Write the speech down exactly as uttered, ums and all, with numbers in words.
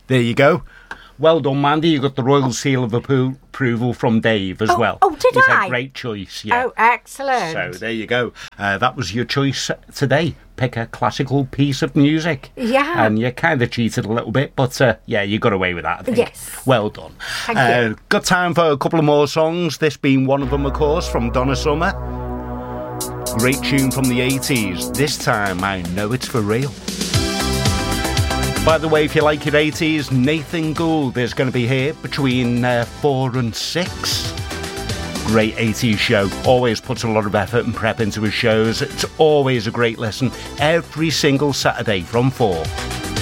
There you go. Well done, Mandy. You got the royal seal of appro- approval from Dave as oh, well. Oh, did It's I? a great choice, yeah. Oh, excellent. So there you go. Uh, that was your choice today. Pick a classical piece of music. Yeah. And you kind of cheated a little bit, but uh, yeah, you got away with that, I think. Yes. Well done. Thank uh, you. Got time for a couple of more songs, this being one of them, of course, from Donna Summer. Great tune from the eighties. This time, I know it's for real. By the way, if you like your eighties, Nathan Gould is going to be here between uh, four and six. Great eighties show. Always puts a lot of effort and prep into his shows. It's always a great listen every single Saturday from four.